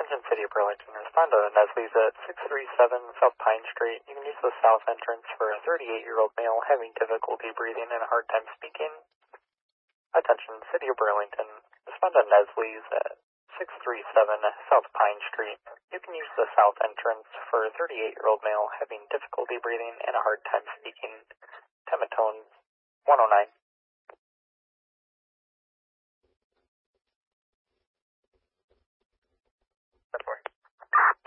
Attention City of Burlington. Respond to Nesley's at 637 South Pine Street. You can use the south entrance for a 38-year-old male having difficulty breathing and a hard time speaking. Attention City of Burlington. Respond to Nesley's at 637 South Pine Street. You can use the south entrance for a 38-year-old male having difficulty breathing and a hard time speaking. Tematones 109.